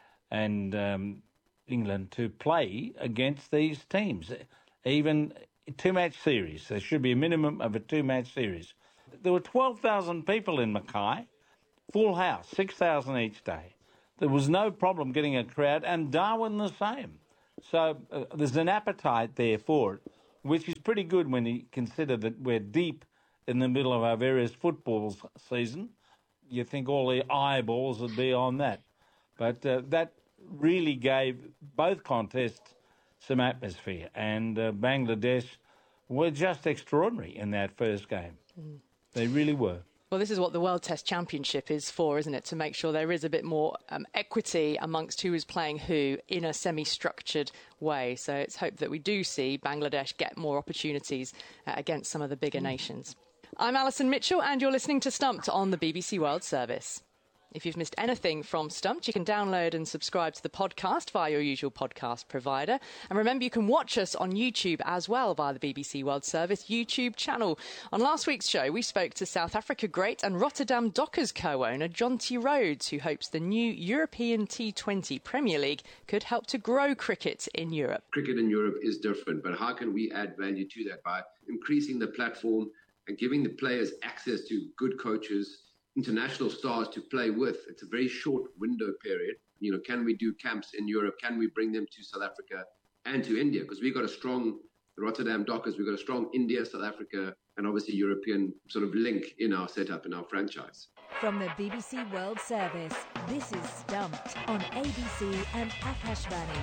and um, England, to play against these teams. Even two-match series. There should be a minimum of a two-match series. There were twelve thousand people in Mackay, full house, six thousand each day. There was no problem getting a crowd, and Darwin the same. So uh, there's an appetite there for it, which is pretty good when you consider that we're deep in the middle of our various football season. You think all the eyeballs would be on that. But uh, that really gave both contests some atmosphere, and uh, Bangladesh were just extraordinary in that first game. Mm. They really were. Well, this is what the World Test Championship is for, isn't it? To make sure there is a bit more um, equity amongst who is playing who in a semi-structured way. So it's hoped that we do see Bangladesh get more opportunities uh, against some of the bigger mm. nations. I'm Alison Mitchell, and you're listening to Stumped on the B B C World Service. If you've missed anything from Stumped, you can download and subscribe to the podcast via your usual podcast provider. And remember, you can watch us on YouTube as well via the B B C World Service YouTube channel. On last week's show, we spoke to South Africa great and Rotterdam Dockers co-owner Jonty Rhodes, who hopes the new European T twenty Premier League could help to grow cricket in Europe. Cricket in Europe is different, but how can we add value to that by increasing the platform and giving the players access to good coaches, international stars to play with? It's a very short window period. You know, can we do camps in Europe? Can we bring them to South Africa and to India? Because we've got a strong Rotterdam Dockers, we've got a strong India, South Africa, and obviously European sort of link in our setup, in our franchise. From the B B C World Service, this is Stumped on A B C and Akashvani.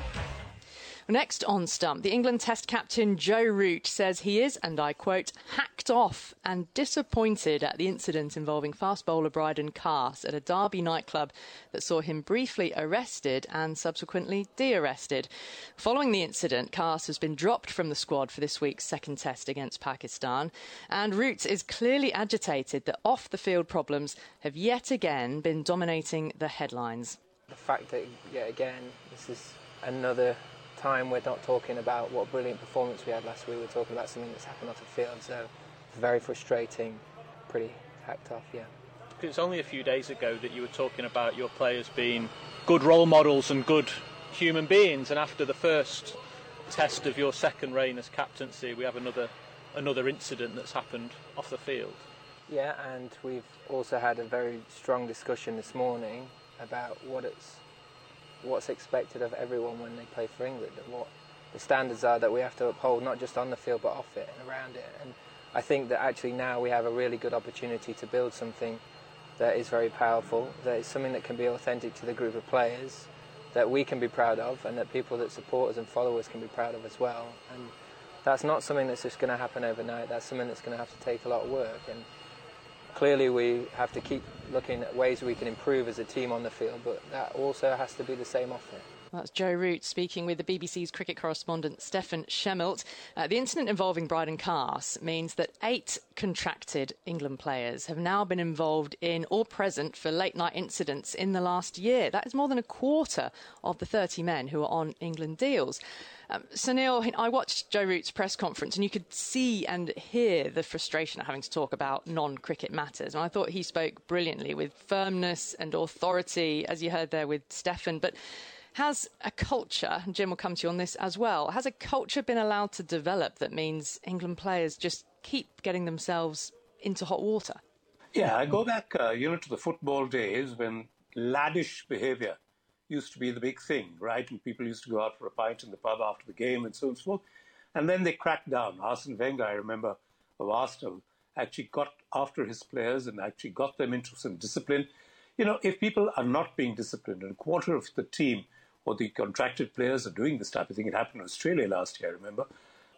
Next on Stump, the England Test captain Joe Root says he is, and I quote, hacked off and disappointed at the incident involving fast bowler Bryden Carse at a Derby nightclub that saw him briefly arrested and subsequently de-arrested. Following the incident, Carse has been dropped from the squad for this week's second test against Pakistan, and Root is clearly agitated that off-the-field problems have yet again been dominating the headlines. The fact that, yet again, this is another time we're not talking about what brilliant performance we had last week, we're talking about something that's happened off the field, so it's very frustrating, pretty hacked off, yeah. It's only a few days ago that you were talking about your players being good role models and good human beings, and after the first test of your second reign as captaincy, we have another another incident that's happened off the field. Yeah, and we've also had a very strong discussion this morning about what it's what's expected of everyone when they play for England, and what the standards are that we have to uphold, not just on the field but off it and around it. And I think that actually now we have a really good opportunity to build something that is very powerful, that is something that can be authentic to the group of players, that we can be proud of, and that people that support us and follow us can be proud of as well. And that's not something that's just going to happen overnight, that's something that's going to have to take a lot of work. And clearly we have to keep looking at ways we can improve as a team on the field, but that also has to be the same off it. That's Joe Root speaking with the B B C's cricket correspondent Stefan Schemmelt. Uh, the incident involving Bryden Carse means that eight contracted England players have now been involved in or present for late-night incidents in the last year. That is more than a quarter of the thirty men who are on England deals. Um, so, Neil, I watched Joe Root's press conference and you could see and hear the frustration of having to talk about non-cricket matters. And I thought he spoke brilliantly with firmness and authority, as you heard there with Stefan. But has a culture, and Jim will come to you on this as well, has a culture been allowed to develop that means England players just keep getting themselves into hot water? Yeah, I go back, uh, you know, to the football days when laddish behaviour used to be the big thing, right? And people used to go out for a pint in the pub after the game and so on and so forth. And then they cracked down. Arsene Wenger, I remember, of Arsenal, actually got after his players and actually got them into some discipline. You know, if people are not being disciplined and a quarter of the team or the contracted players are doing this type of thing, it happened in Australia last year, I remember,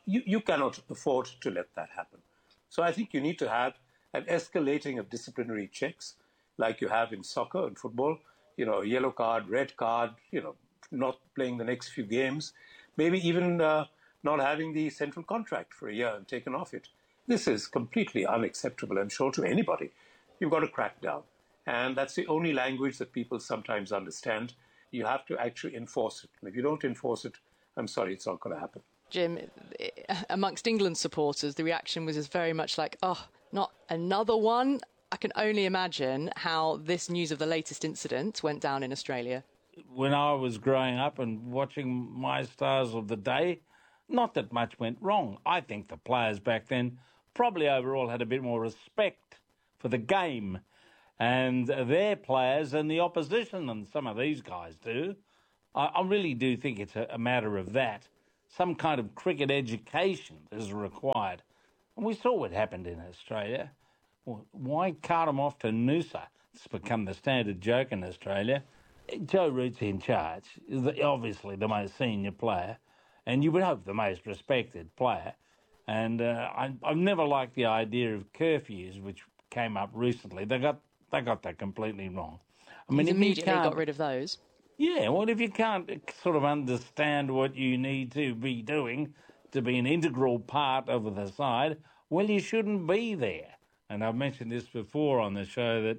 you, you cannot afford to let that happen. So I think you need to have an escalating of disciplinary checks like you have in soccer and football, you know, yellow card, red card, you know, not playing the next few games, maybe even uh, not having the central contract for a year and taken off it. This is completely unacceptable, I'm sure, to anybody. You've got to crack down. And that's the only language that people sometimes understand. You have to actually enforce it. And if you don't enforce it, I'm sorry, it's not going to happen. Jim, amongst England supporters, the reaction was just very much like, oh, not another one. I can only imagine how this news of the latest incident went down in Australia. When I was growing up and watching my stars of the day, not that much went wrong. I think the players back then probably overall had a bit more respect for the game and their players and the opposition than some of these guys do. I, I really do think it's a, a matter of that. Some kind of cricket education is required. And we saw what happened in Australia. Why cart them off to Noosa? It's become the standard joke in Australia. Joe Root's in charge. He's obviously the most senior player, and you would hope the most respected player. And uh, I, I've never liked the idea of curfews, which came up recently. They got they got that completely wrong. I mean, He's if immediately you can't, got rid of those. Yeah, well, if you can't sort of understand what you need to be doing to be an integral part of the side, well, you shouldn't be there. And I've mentioned this before on the show that,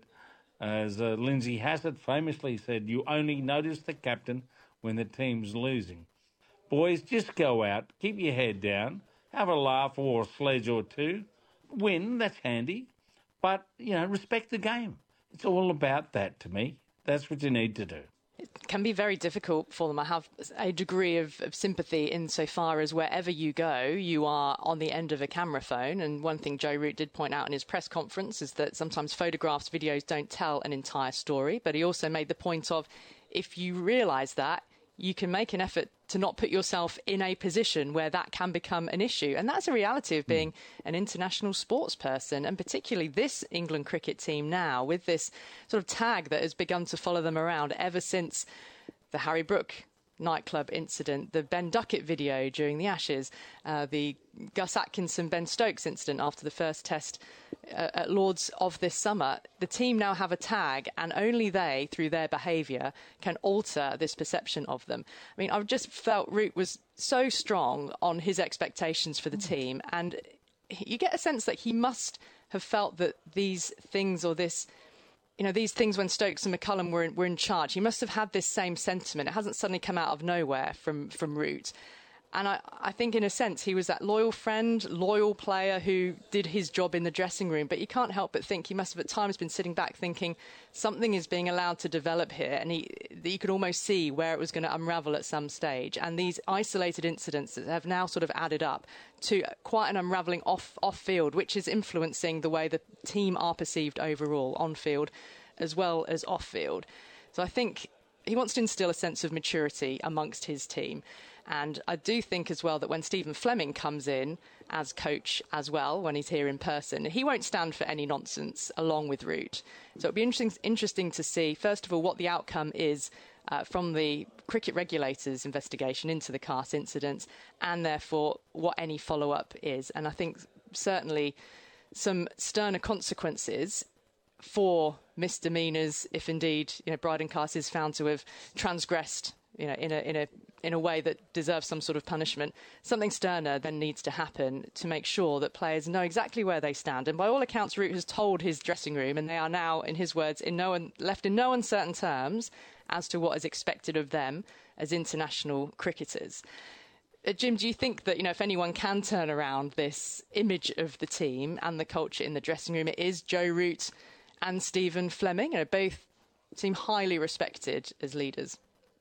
as uh, Lindsay Hassett famously said, you only notice the captain when the team's losing. Boys, just go out, keep your head down, have a laugh or a sledge or two. Win, that's handy. But, you know, respect the game. It's all about that to me. That's what you need to do. It can be very difficult for them. I have a degree of, of sympathy insofar as wherever you go, you are on the end of a camera phone. And one thing Joe Root did point out in his press conference is that sometimes photographs, videos don't tell an entire story. But he also made the point of, if you realise that, you can make an effort to not put yourself in a position where that can become an issue. And that's a reality of being an international sports person, and particularly this England cricket team now, with this sort of tag that has begun to follow them around ever since the Harry Brook nightclub incident, the Ben Duckett video during the Ashes, uh, the Gus Atkinson, Ben Stokes incident after the first test uh, at Lord's of this summer. The team now have a tag, and only they, through their behaviour, can alter this perception of them. I mean, I've just felt Root was so strong on his expectations for the team, and you get a sense that he must have felt that these things or this You know, these things when Stokes and McCullum were in, were in charge, he must have had this same sentiment. It hasn't suddenly come out of nowhere from, from Root. And I, I think, in a sense, he was that loyal friend, loyal player who did his job in the dressing room. But you can't help but think he must have at times been sitting back thinking something is being allowed to develop here. And he, you could almost see where it was going to unravel at some stage. And these isolated incidents that have now sort of added up to quite an unravelling off, off field, which is influencing the way the team are perceived overall on field as well as off field. So I think he wants to instill a sense of maturity amongst his team. And I do think as well that when Stephen Fleming comes in as coach as well, when he's here in person, he won't stand for any nonsense along with Root. So it'll be interesting, interesting to see, first of all, what the outcome is uh, from the cricket regulators' investigation into the Cart incident, and therefore what any follow-up is. And I think certainly some sterner consequences for misdemeanours if indeed, you know, Bryden Cart is found to have transgressed, you know, in a in a in a way that deserves some sort of punishment. Something sterner then needs to happen to make sure that players know exactly where they stand. And by all accounts, Root has told his dressing room, and they are now, in his words, in no un- left in no uncertain terms as to what is expected of them as international cricketers. Uh, Jim, do you think that, you know, if anyone can turn around this image of the team and the culture in the dressing room, it is Joe Root and Stephen Fleming? You know, both seem highly respected as leaders.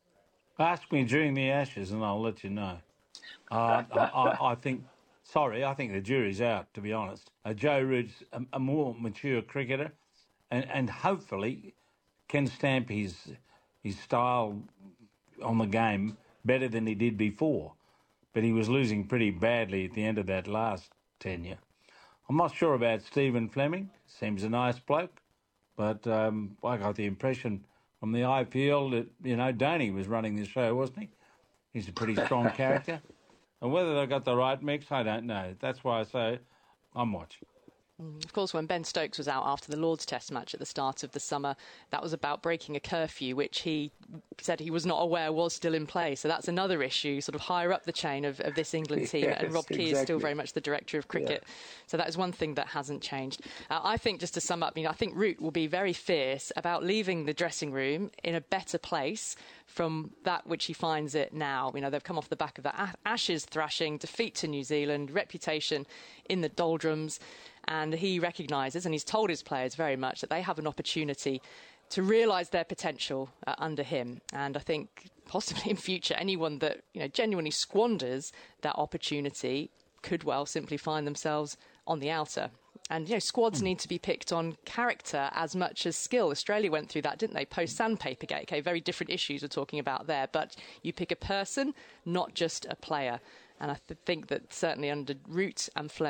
Ask me during the Ashes and I'll let you know. Uh, I, I, I think, sorry, I think the jury's out, to be honest. Uh, Joe Root's a, a more mature cricketer and, and hopefully can stamp his his style on the game better than he did before. But he was losing pretty badly at the end of that last tenure. I'm not sure about Stephen Fleming. Seems a nice bloke. But um, I got the impression from the eye field that, you know, Donny was running the show, wasn't he? He's a pretty strong character. And whether they've got the right mix, I don't know. That's why I say I'm watching. Of course, when Ben Stokes was out after the Lord's Test match at the start of the summer, that was about breaking a curfew, which he said he was not aware was still in place. So that's another issue, sort of higher up the chain of, of this England team. Yes, and Rob Key exactly. is still very much the director of cricket. Yeah. So that is one thing that hasn't changed. Uh, I think, just to sum up, you know, I think Root will be very fierce about leaving the dressing room in a better place from that which he finds it now. You know, they've come off the back of that Ashes thrashing, defeat to New Zealand, reputation in the doldrums. And he recognises, and he's told his players very much, that they have an opportunity to realise their potential uh, under him. And I think possibly in future, anyone that, you know, genuinely squanders that opportunity could well simply find themselves on the outer. And, you know, squads need to be picked on character as much as skill. Australia went through that, didn't they? Post-Sandpapergate, okay, very different issues we're talking about there. But you pick a person, not just a player. And I th- think that certainly under Root and Fleming,